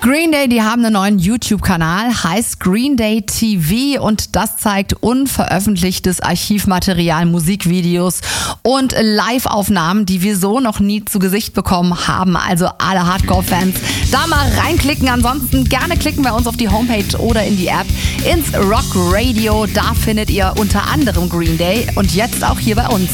Green Day, die haben einen neuen YouTube-Kanal, heißt Green Day TV und das zeigt unveröffentlichtes Archivmaterial, Musikvideos und Live-Aufnahmen, die wir so noch nie zu Gesicht bekommen haben. Also alle Hardcore-Fans da mal reinklicken. Ansonsten gerne klicken bei uns auf die Homepage oder in die App ins Rock Radio. Da findet ihr unter anderem Green Day und jetzt auch hier bei uns.